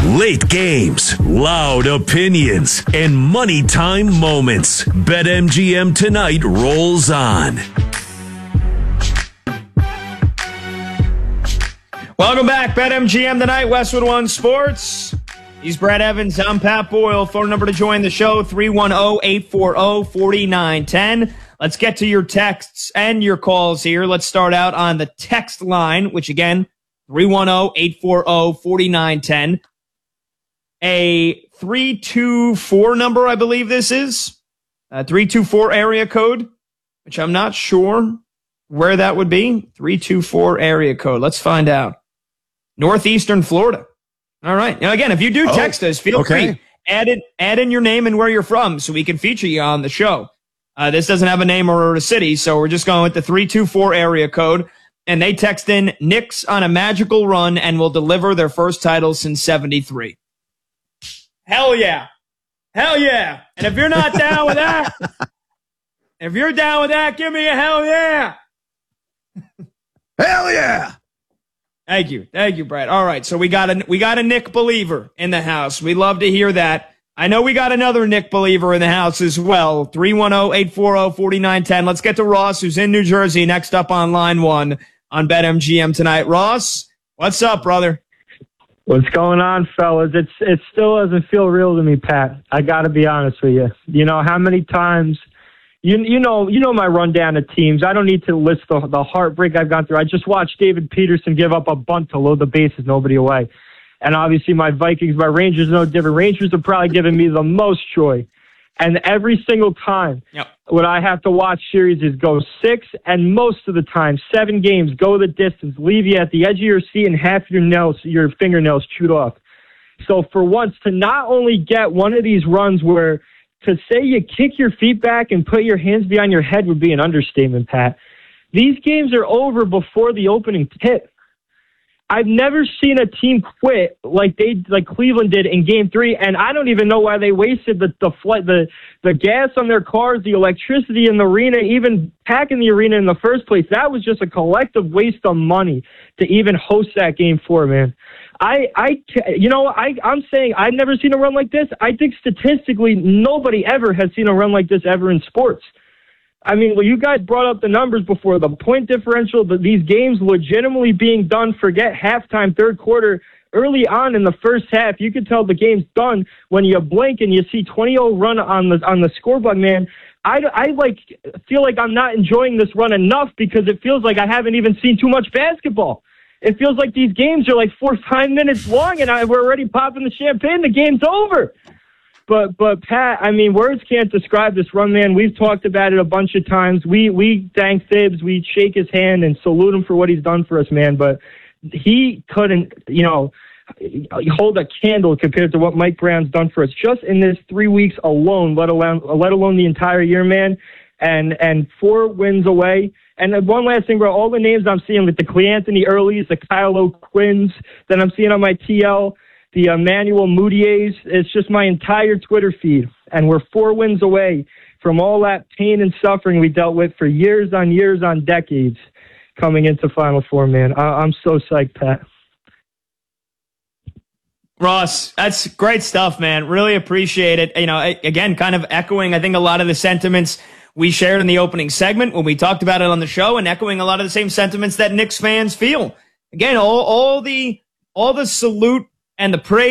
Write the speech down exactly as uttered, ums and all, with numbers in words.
Late games, loud opinions, and money time moments. BetMGM tonight rolls on. Welcome back, BetMGM tonight, Westwood One Sports. He's Brad Evans. I'm Pat Boyle. Phone number to join the show, three one zero, eight four zero, four nine one zero. Let's get to your texts and your calls here. Let's start out on the text line, which again, three one zero, eight four zero, four nine one zero. A three two four number, I believe this is. A three two four area code, which I'm not sure where that would be. three two four area code. Let's find out. Northeastern Florida. All right. Now, again, if you do text oh, us, feel okay. free. Add, it, add in your name and where you're from so we can feature you on the show. Uh, this doesn't have a name or a city, so we're just going with the three two four area code. And they text in Knicks on a magical run and will deliver their first title since seventy-three. Hell yeah. Hell yeah. And if you're not down with that, if you're down with that, give me a hell yeah. Hell yeah. Thank you. Thank you, Brad. All right. So we got a, we got a Nick believer in the house. We love to hear that. I know we got another Nick believer in the house as well. three one zero, eight four zero, four nine one zero. Let's get to Ross, who's in New Jersey, next up on line one on BetMGM tonight. Ross, what's up, brother? What's going on, fellas? It's it still doesn't feel real to me, Pat. I got to be honest with you. You know how many times, you you know you know my rundown of teams. I don't need to list the the heartbreak I've gone through. I just watched David Peterson give up a bunt to load the bases, nobody away, and obviously my Vikings, my Rangers, no different. Rangers are probably giving me the most joy, and every single time, yep. what I have to watch series is go six, and most of the time, seven games, go the distance, leave you at the edge of your seat and half your nails, your fingernails chewed off. So for once, to not only get one of these runs where to say you kick your feet back and put your hands behind your head would be an understatement, Pat. These games are over before the opening tip. I've never seen a team quit like they like Cleveland did in Game Three, and I don't even know why they wasted the the flight, the the gas on their cars, the electricity in the arena, even packing the arena in the first place. That was just a collective waste of money to even host that Game Four, man. I I you know I I'm saying I've never seen a run like this. I think statistically nobody ever has seen a run like this ever in sports. I mean, well, you guys brought up the numbers before, the point differential, but these games legitimately being done, forget halftime, third quarter, early on in the first half, you could tell the game's done when you blink and you see twenty oh run on the on the scoreboard, man. I, I like feel like I'm not enjoying this run enough because it feels like I haven't even seen too much basketball. It feels like these games are like four or five minutes long and I, we're already popping the champagne. The game's over. But, but Pat, I mean, words can't describe this run, man. We've talked about it a bunch of times. We, we thank Thibs. We shake his hand and salute him for what he's done for us, man. But he couldn't, you know, hold a candle compared to what Mike Brown's done for us just in this three weeks alone, let alone, let alone the entire year, man. And, and four wins away. And one last thing, bro, all the names I'm seeing with the Cleanthony Earlys, the Kyle O'Quinns that I'm seeing on my T L, the Emmanuel Moutiers, it's just my entire Twitter feed. And we're four wins away from all that pain and suffering we dealt with for years on years on decades coming into Final Four, man. I- I'm so psyched, Pat. Ross, that's great stuff, man. Really appreciate it. You know, again, kind of echoing, I think, a lot of the sentiments we shared in the opening segment when we talked about it on the show and echoing a lot of the same sentiments that Knicks fans feel. Again, all, all the, all the salute and the praise